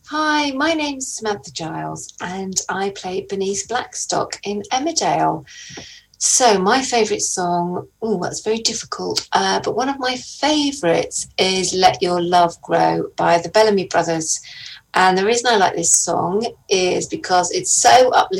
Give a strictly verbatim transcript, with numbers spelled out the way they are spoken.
Hi, my name's Samantha Giles and I play Bernice Blackstock in Emmerdale. So, my favourite song, oh, that's very difficult, uh, but one of my favourites is Let Your Love Grow by the Bellamy Brothers. And the reason I like this song is because it's so uplifting.